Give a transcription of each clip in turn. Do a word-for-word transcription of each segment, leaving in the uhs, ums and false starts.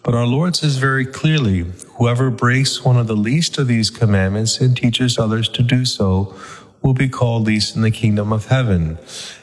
But our Lord says very clearly, whoever breaks one of the least of these commandments and teaches others to do so will be called least in the kingdom of heaven.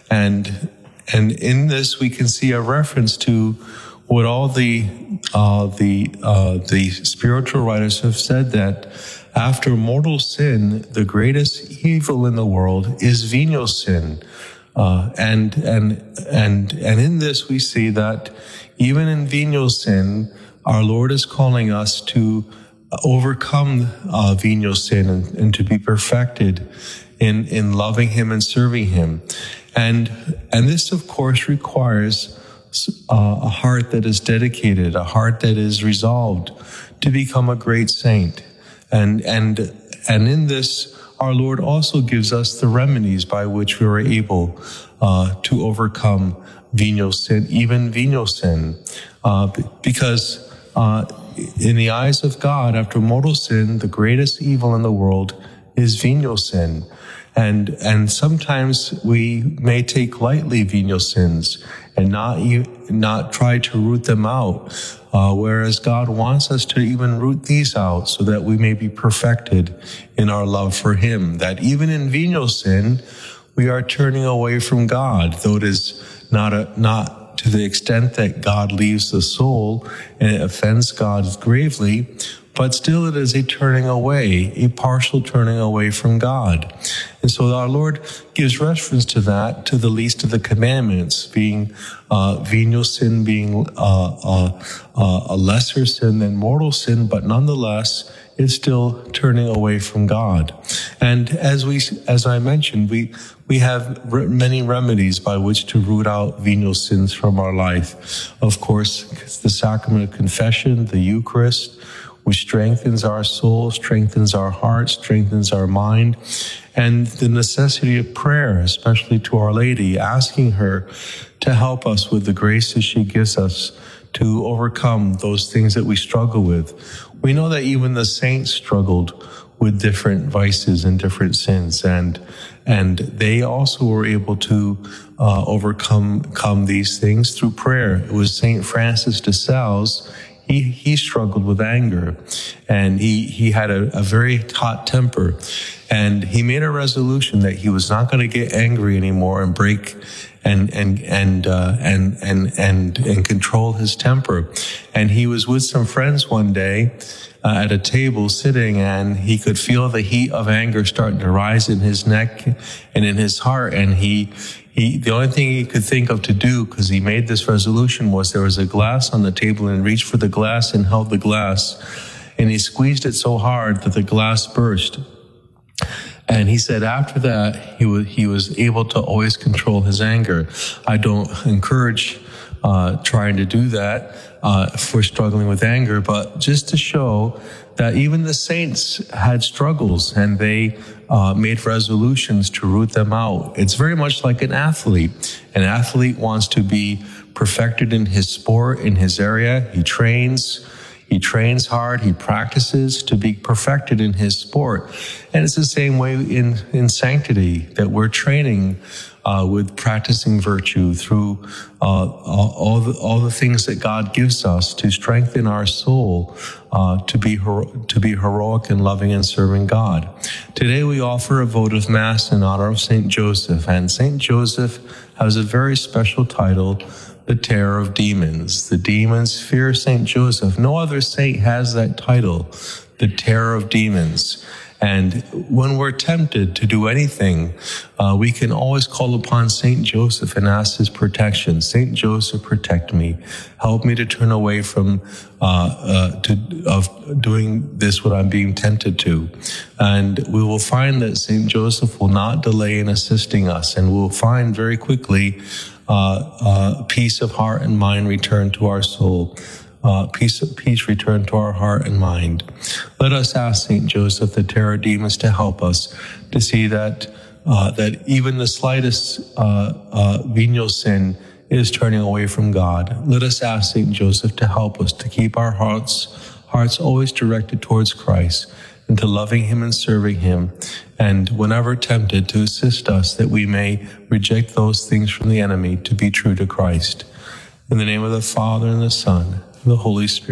And and in this we can see a reference to what all the uh, the uh, the spiritual writers have said, that after mortal sin, the greatest evil in the world is venial sin, uh, and and and and in this we see that even in venial sin, our Lord is calling us to overcome uh, venial sin and, and to be perfected in in loving Him and serving Him, and and this of course requires Uh, a heart that is dedicated, a heart that is resolved to become a great saint. And, and, and in this, our Lord also gives us the remedies by which we are able, uh, to overcome venial sin, even venial sin. Uh, because, uh, in the eyes of God, after mortal sin, the greatest evil in the world is venial sin. And, and sometimes we may take lightly venial sins and not, not try to root them out. Uh, whereas God wants us to even root these out so that we may be perfected in our love for Him. That even in venial sin, we are turning away from God, though it is not a, not to the extent that God leaves the soul and it offends God gravely, but still it is a turning away, a partial turning away from God. And so our Lord gives reference to that, to the least of the commandments, being uh, venial sin being uh, uh, uh, a lesser sin than mortal sin, but nonetheless is still turning away from God. And as we, as I mentioned, we we have re- many remedies by which to root out venial sins from our life. Of course, the sacrament of confession, the Eucharist, which strengthens our soul, strengthens our heart, strengthens our mind, and the necessity of prayer, especially to Our Lady, asking her to help us with the graces she gives us to overcome those things that we struggle with. We know that even the saints struggled with different vices and different sins, and and they also were able to uh, overcome come these things through prayer. It was Saint Francis de Sales. He he struggled with anger, and he he had a, a very hot temper, and he made a resolution that he was not going to get angry anymore and break and and and uh, and and and and control his temper. And he was with some friends one day uh, at a table sitting, and he could feel the heat of anger starting to rise in his neck and in his heart, and he. He, the only thing he could think of to do, because he made this resolution, was there was a glass on the table, and he reached for the glass and held the glass, and he squeezed it so hard that the glass burst. And he said after that, he was, he was able to always control his anger. I don't encourage uh, trying to do that uh, for struggling with anger, but just to show that even the saints had struggles, and they uh, made resolutions to root them out. It's very much like an athlete. An athlete wants to be perfected in his sport, in his area. He trains, he trains hard, he practices to be perfected in his sport. And it's the same way in, in sanctity, that we're training Uh, with practicing virtue through uh, all, all the all the things that God gives us to strengthen our soul, uh, to be hero- to be heroic and loving and serving God. Today we offer a votive Mass in honor of Saint Joseph, and Saint Joseph has a very special title, the Terror of Demons. The demons fear Saint Joseph. No other saint has that title, the Terror of Demons. And when we're tempted to do anything, uh, we can always call upon Saint Joseph and ask his protection. Saint Joseph, protect me. Help me to turn away from uh, uh, to, of doing this, what I'm being tempted to. And we will find that Saint Joseph will not delay in assisting us, and we'll find very quickly uh, uh, peace of heart and mind return to our soul. Uh, peace, peace return to our heart and mind. Let us ask Saint Joseph, the terror of demons, to help us to see that uh, that even the slightest uh, uh, venial sin is turning away from God. Let us ask Saint Joseph to help us to keep our hearts hearts always directed towards Christ, and to loving Him and serving Him, and whenever tempted, to assist us that we may reject those things from the enemy to be true to Christ. In the name of the Father and the Son, the Holy Spirit.